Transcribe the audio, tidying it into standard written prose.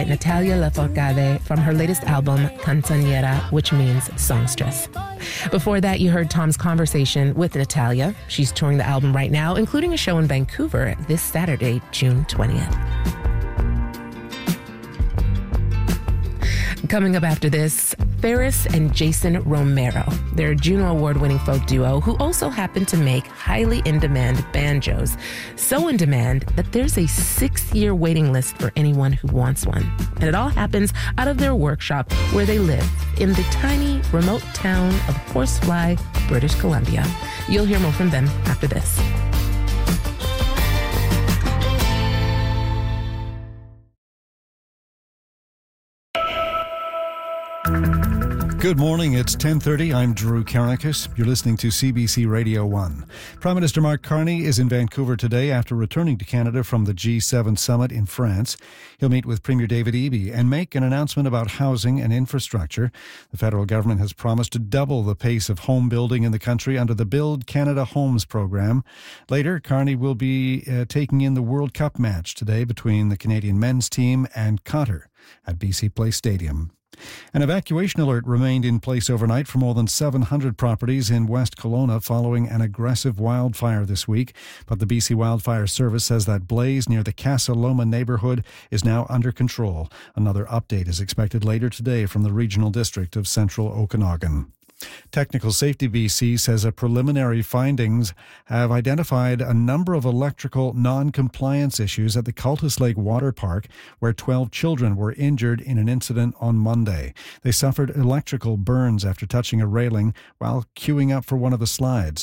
Natalia Lafourcade from her latest album, Canzoniera, which means songstress. Before that, you heard Tom's conversation with Natalia. She's touring the album right now, including a show in Vancouver this Saturday, June 20th. Coming up after this, Ferris and Jason Romero. They're a Juno Award-winning folk duo who also happen to make highly in-demand banjos. So in demand that there's a 6-year waiting list for anyone who wants one. And it all happens out of their workshop where they live in the tiny, remote town of Horsefly, British Columbia. You'll hear more from them after this. Good morning, it's 10:30. I'm Drew Karakis. You're listening to CBC Radio 1. Prime Minister Mark Carney is in Vancouver today after returning to Canada from the G7 summit in France. He'll meet with Premier David Eby and make an announcement about housing and infrastructure. The federal government has promised to double the pace of home building in the country under the Build Canada Homes program. Later, Carney will be taking in the World Cup match today between the Canadian men's team and Qatar at BC Place Stadium. An evacuation alert remained in place overnight for more than 700 properties in West Kelowna following an aggressive wildfire this week. But the BC Wildfire Service says that blaze near the Casa Loma neighbourhood is now under control. Another update is expected later today from the Regional District of Central Okanagan. Technical Safety BC says a preliminary findings have identified a number of electrical non-compliance issues at the Cultus Lake Water Park, where 12 children were injured in an incident on Monday. They suffered electrical burns after touching a railing while queuing up for one of the slides.